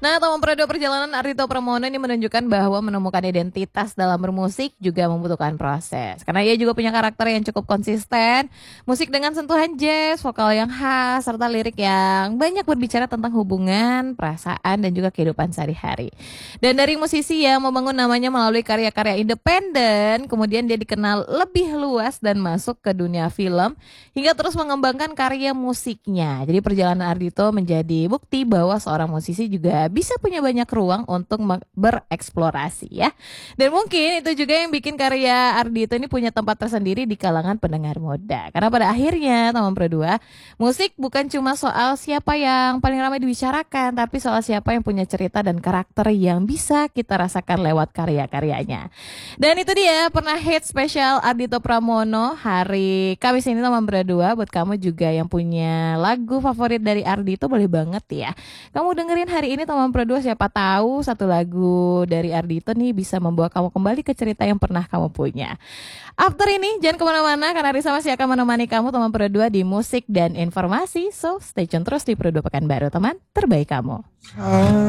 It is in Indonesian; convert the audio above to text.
Nah, teman periode perjalanan Ardhito Pramono ini menunjukkan bahwa menemukan identitas dalam bermusik juga membutuhkan proses. Karena ia juga punya karakter yang cukup konsisten, musik dengan sentuhan jazz, vokal yang khas, serta lirik yang banyak berbicara tentang hubungan, perasaan, dan juga kehidupan sehari-hari. Dan dari musisi yang membangun namanya melalui karya-karya independen, kemudian dia dikenal lebih luas dan masuk ke dunia film, hingga terus mengembangkan karya musiknya. Jadi perjalanan Ardhito menjadi bukti bahwa seorang musisi juga bisa punya banyak ruang untuk bereksplorasi ya. Dan mungkin itu juga yang bikin karya Ardhito ini punya tempat tersendiri di kalangan pendengar muda. Karena pada akhirnya teman berdua, musik bukan cuma soal siapa yang paling ramai dibicarakan, tapi soal siapa yang punya cerita dan karakter yang bisa kita rasakan lewat karya-karyanya. Dan itu dia pernah hit spesial Ardhito Pramono hari Kamis ini teman berdua. Buat kamu juga yang punya lagu favorit dari Ardhito boleh banget ya kamu dengerin hari ini teman berdua, siapa tahu satu lagu dari Ardhito nih bisa membawa kamu kembali ke cerita yang pernah kamu punya. After ini jangan kemana-mana karena Risa masih akan menemani kamu teman berdua di musik dan informasi. So stay tune terus di Produk Pekanbaru teman terbaik kamu.